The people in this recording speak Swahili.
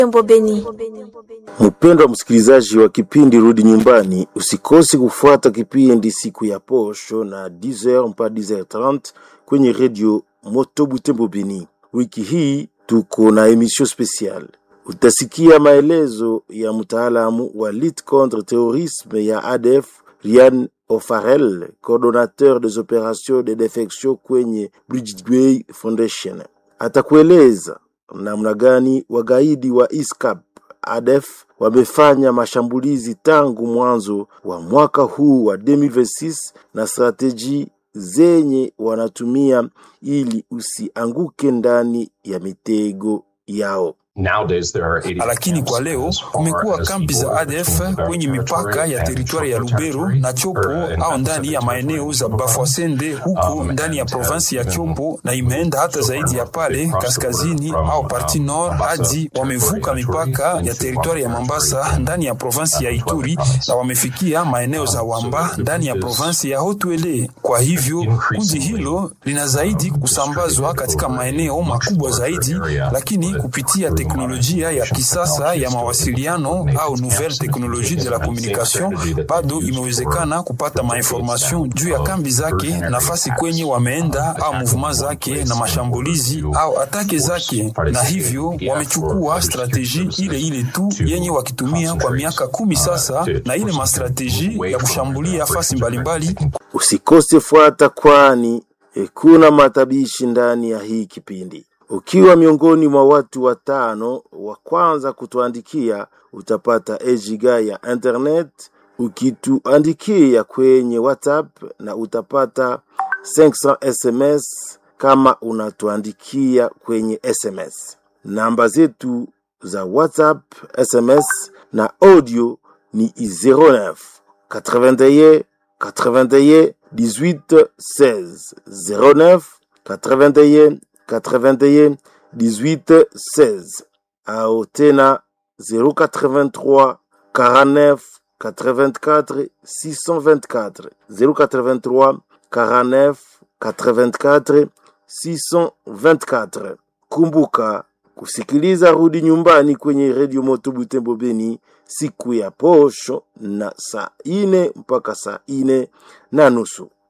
Tembo Beni. Mpendwa msikilizaji wa kipindi Rudi Nyumbani, usikose kufuata kipindi siku ya posho na 10h mpaka 10h30 kwenye radio Moto Butembo Beni. Wiki hii tuko na emission special. Utasikia maelezo ya mtaalamu wa lutte contre terrorisme ya ADF, Ryan O'Farrell, coordonnateur des opérations de défection kwenye Bridgeway Foundation. Atakueleza namna gani wagaidi wa ISCAP ADF wamefanya mashambulizi tangu mwanzo wa mwaka huu wa 2026 na strategy zenye wanatumia ili usianguke ndani ya mitego yao. Lakini kwa leo kumekuwa kambi za ADF kwenye mipaka ya teritwari ya Lubero na Chopo au ndani ya maeneo za Bafwasende huko ndani ya provinsi ya Chopo, na imeenda hata zaidi ya pale kaskazini au parti nord hadi wamevuka mipaka ya teritwari ya Mambasa ndani ya provinsi ya Ituri na wamefikia maeneo za Wamba ndani ya provinsi ya Haut-Uele. Kwa hivyo kundi hilo lina zaidi kusambazwa katika maeneo makubwa zaidi, lakini kupitia teknolojia ya kisasa ya mawasiliano au nouvelle technologie de la communication bado imewezekana kupata mainformation juu ya kambi zake, nafasi kwenye wameenda au mouvement zake na mashambulizi au atake zake, na hivyo wamechukua strategie ile tu yenye wakitumia kwa miaka 10 sasa, na ile mastrategie ya kushambulia fasi mbalimbali. Usikose fuata, kwani kuna matabishi ndani ya hii kipindi. Ukiwa miongoni mwa watu 5 wa kwanza kutuandikia, utapata ejiga ya internet. Ukituandikia kwenye WhatsApp na utapata 500 SMS kama unatuandikia kwenye SMS. Namba zetu za WhatsApp, SMS na audio ni 09 81 81 18 16 09 81 81 18 16 au tena 083 49 84 624 083 49 84 624. Kumbuka kusikiliza Rudi Nyumbani kwenye Radio Moto Butembo Beni siku ya posho na saa 4 mpaka saa 4:30.